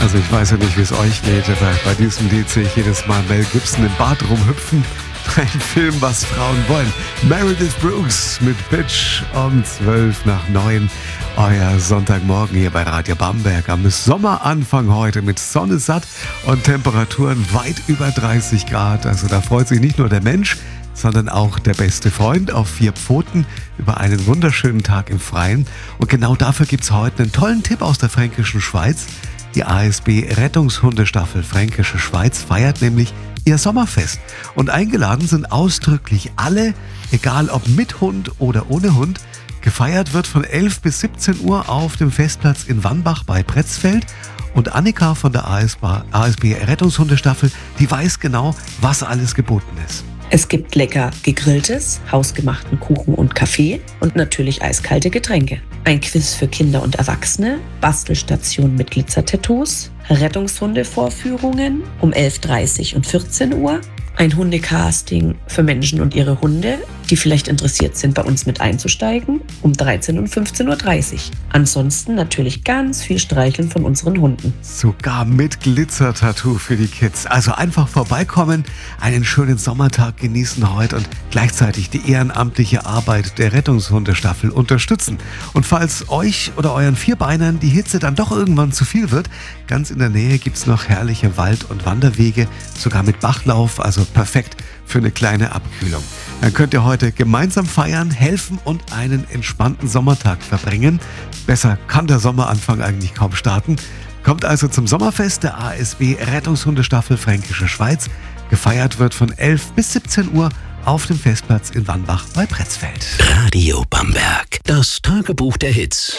Also ich weiß ja nicht, wie es euch geht, aber bei diesem Lied sehe ich jedes Mal Mel Gibson im Bad rumhüpfen. Ein Film, was Frauen wollen. Meredith Brooks mit Bitch um 8:55. Euer Sonntagmorgen hier bei Radio Bamberg. Am Sommeranfang heute mit Sonne satt und Temperaturen weit über 30 Grad. Also da freut sich nicht nur der Mensch, sondern auch der beste Freund auf 4 Pfoten über einen wunderschönen Tag im Freien. Und genau dafür gibt es heute einen tollen Tipp aus der Fränkischen Schweiz. Die ASB Rettungshundestaffel Fränkische Schweiz feiert nämlich ihr Sommerfest. Und eingeladen sind ausdrücklich alle, egal ob mit Hund oder ohne Hund. Gefeiert wird von 11 bis 17 Uhr auf dem Festplatz in Wannbach bei Pretzfeld. Und Annika von der ASB Rettungshundestaffel, die weiß genau, was alles geboten ist. Es gibt lecker gegrilltes, hausgemachten Kuchen und Kaffee und natürlich eiskalte Getränke. Ein Quiz für Kinder und Erwachsene, Bastelstation mit Glitzertattoos, Rettungshundevorführungen um 11:30 und 14 Uhr, ein Hundecasting für Menschen und ihre Hunde, die vielleicht interessiert sind, bei uns mit einzusteigen, um 13 und 15:30 Uhr. Ansonsten natürlich ganz viel Streicheln von unseren Hunden. Sogar mit Glitzertattoo für die Kids. Also einfach vorbeikommen, einen schönen Sommertag genießen heute und gleichzeitig die ehrenamtliche Arbeit der Rettungshundestaffel unterstützen. Und falls euch oder euren Vierbeinern die Hitze dann doch irgendwann zu viel wird, ganz in der Nähe gibt's noch herrliche Wald- und Wanderwege, sogar mit Bachlauf, also perfekt für eine kleine Abkühlung. Dann könnt ihr heute gemeinsam feiern, helfen und einen entspannten Sommertag verbringen. Besser kann der Sommeranfang eigentlich kaum starten. Kommt also zum Sommerfest der ASB Rettungshundestaffel Fränkische Schweiz. Gefeiert wird von 11 bis 17 Uhr auf dem Festplatz in Wannbach bei Pretzfeld. Radio Bamberg, das Tagebuch der Hits.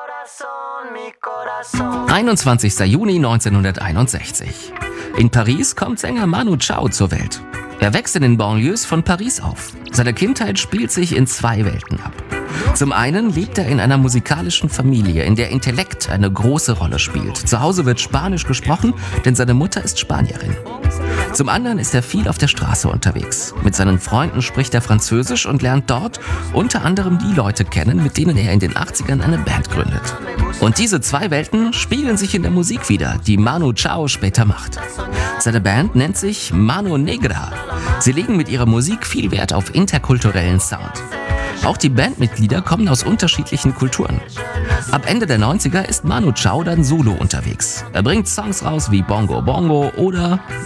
21. Juni 1961. In Paris kommt Sänger Manu Chao zur Welt. Er wächst in den Banlieues von Paris auf. Seine Kindheit spielt sich in 2 Welten ab. Zum einen lebt er in einer musikalischen Familie, in der Intellekt eine große Rolle spielt. Zu Hause wird Spanisch gesprochen, denn seine Mutter ist Spanierin. Zum anderen ist er viel auf der Straße unterwegs. Mit seinen Freunden spricht er Französisch und lernt dort unter anderem die Leute kennen, mit denen er in den 80ern eine Band gründet. Und diese 2 Welten spiegeln sich in der Musik wider, die Manu Chao später macht. Seine Band nennt sich Mano Negra. Sie legen mit ihrer Musik viel Wert auf interkulturellen Sound. Auch die Bandmitglieder kommen aus unterschiedlichen Kulturen. Ab Ende der 90er ist Manu Chao dann solo unterwegs. Er bringt Songs raus wie Bongo Bongo oder